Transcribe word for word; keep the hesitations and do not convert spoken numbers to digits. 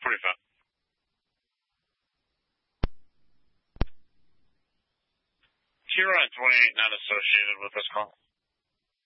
forty-five. Q R twenty-eight not associated with this call.